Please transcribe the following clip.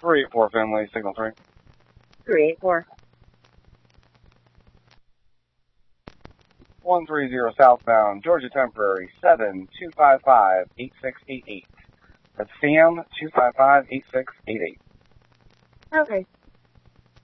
384 Finley, signal 3. 384. 130 southbound, Georgia Temporary, 7255-8688. That's Sam, 255-8688. Okay.